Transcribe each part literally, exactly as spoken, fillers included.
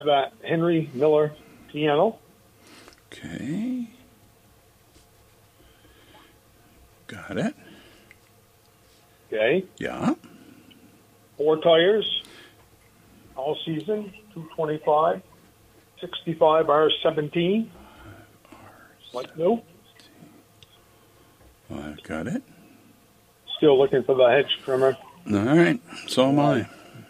uh, Henry Miller piano. Okay. Got it. Okay. Yeah. Four tires, all season, two twenty-five, sixty-five R seventeen. Like new. Well, got it. Still looking for the hedge trimmer. All right. So am I.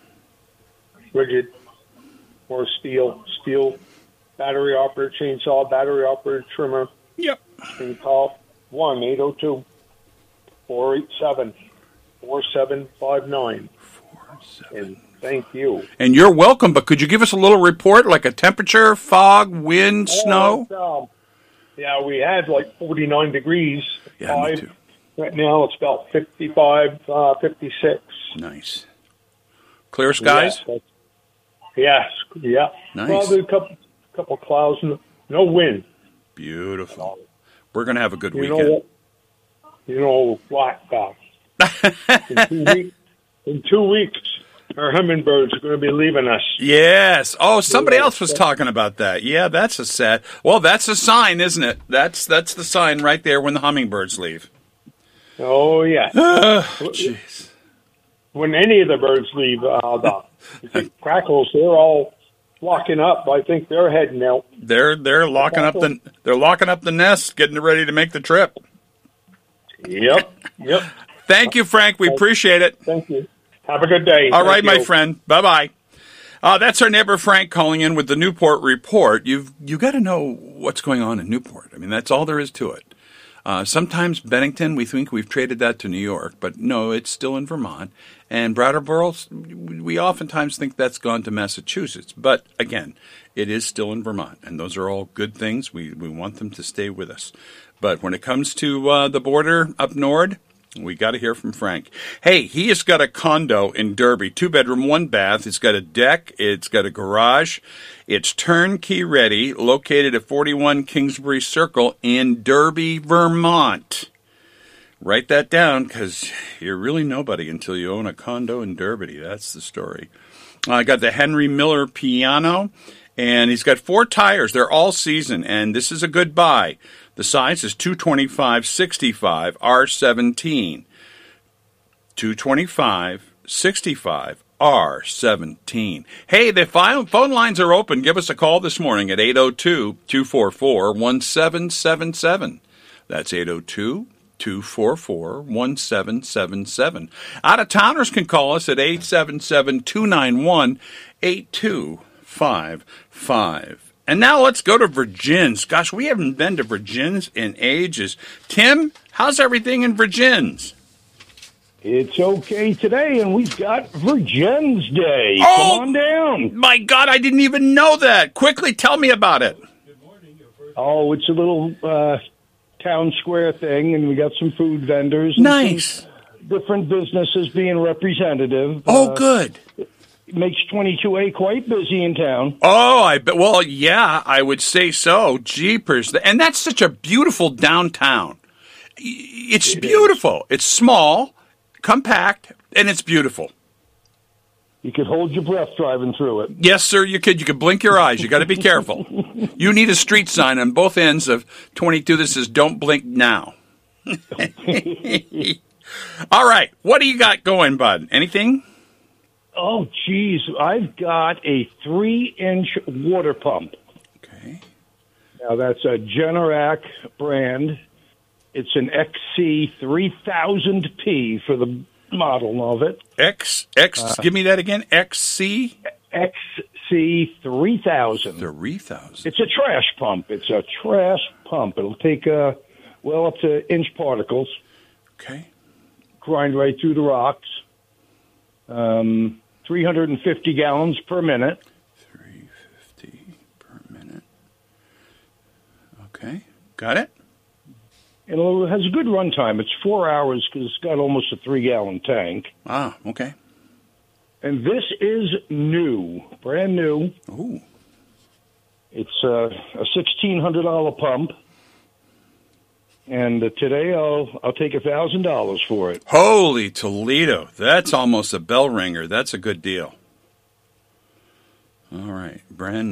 Rigid or steel, steel battery operated chainsaw, battery operated trimmer. Yep. You can call one eight zero two, four eight seven, four seven five nine. Four, seven. And thank you. And you're welcome, but could you give us a little report, like a temperature, fog, wind, snow? Oh, um, yeah, we had like forty-nine degrees. Yeah, me five. too. Right now it's about fifty-five, uh, fifty-six. Nice. Clear skies? Yes, yes, yeah. Nice. Well, there's a couple, couple clouds, no, no wind. Beautiful. We're going to have a good You weekend. know what? You know what, Doc? in, two weeks, in two weeks, our hummingbirds are going to be leaving us. Yes. Oh, somebody else was talking about that. Yeah, that's a sad. Well, that's a sign, isn't it? That's that's the sign right there when the hummingbirds leave. Oh, yeah. Jeez. When any of the birds leave, uh, Doc, the crackles, they're all locking up. I think they're heading out. They're they're locking up the they're locking up the nest, getting ready to make the trip. Yep. Yep. Thank you, Frank. We appreciate it. Thank you. Have a good day. All Thank right, my you. friend. Bye-bye. Uh, that's our neighbor Frank calling in with the Newport Report. You've you got to know what's going on in Newport. I mean, that's all there is to it. Uh, sometimes Bennington, we think we've traded that to New York, but no, it's still in Vermont. And Brattleboro, we oftentimes think that's gone to Massachusetts. But again, it is still in Vermont, and those are all good things. We we want them to stay with us. But when it comes to uh, the border up north, we got to hear from Frank. Hey, he has got a condo in Derby, two bedroom, one bath. It's got a deck. It's got a garage. It's turnkey ready, located at forty-one Kingsbury Circle in Derby, Vermont. Write that down, because you're really nobody until you own a condo in Derby. That's the story. I got the Henry Miller piano, and he's got four tires. They're all season, and this is a good buy. The size is two twenty-five sixty-five R seventeen. two twenty-five sixty-five R seventeen. Hey, the phone lines are open. Give us a call this morning at eight oh two, two four four, one seven seven seven. That's eight oh two, two four four, one seven seven seven. Out-of-towners can call us at eight seven seven, two nine one, eight two five five. And now let's go to Virgins. Gosh, we haven't been to Virgins in ages. Tim, how's everything in Virgins? It's okay today, and we've got Virgins Day. Oh, come on down. My God, I didn't even know that. Quickly, tell me about it. Oh, it's a little uh, town square thing, and we got some food vendors. And nice. Different businesses being representative. Oh, uh, good. Makes twenty-two A quite busy in town. Oh, I bet. Well, yeah, I would say so. Jeepers. And that's such a beautiful downtown. It's it beautiful. Is. It's small, compact, and it's beautiful. You could hold your breath driving through it. Yes, sir, you could. You could blink your eyes. You got to be careful. You need a street sign on both ends of twenty-two that says, "Don't blink now." All right. What do you got going, bud? Anything? Oh, geez. I've got a three-inch water pump. Okay. Now, that's a Generac brand. It's an X C three thousand P for the model of it. X, X, uh, give me that again. X C? X C three thousand. three thousand. It's a trash pump. It's a trash pump. It'll take, uh, well, up to inch particles. Okay. Grind right through the rocks. Um, three hundred fifty gallons per minute. three hundred fifty per minute. Okay. Got it? And it has a good run time. It's four hours because it's got almost a three-gallon tank. Ah, okay. And this is new, brand new. Ooh. It's uh, a sixteen hundred dollars pump. And uh, today I'll I'll take one thousand dollars for it. Holy Toledo. That's almost a bell ringer. That's a good deal. All right, brand